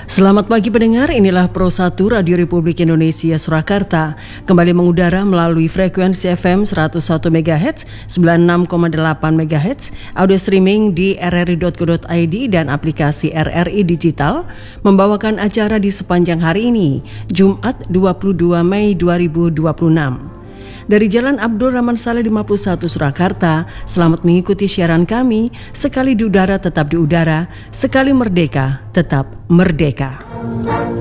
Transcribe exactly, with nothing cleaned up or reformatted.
Selamat pagi pendengar, inilah Pro satu Radio Republik Indonesia Surakarta. Kembali mengudara melalui frekuensi F M seratus satu megahertz, sembilan puluh enam koma delapan megahertz, audio streaming di r r i dot co dot i d dan aplikasi R R I Digital, membawakan acara di sepanjang hari ini, Jumat dua puluh dua Mei dua ribu dua puluh enam. Dari Jalan Abdul Rahman Saleh lima puluh satu Surakarta, selamat mengikuti siaran kami. Sekali di udara tetap di udara, sekali merdeka tetap merdeka.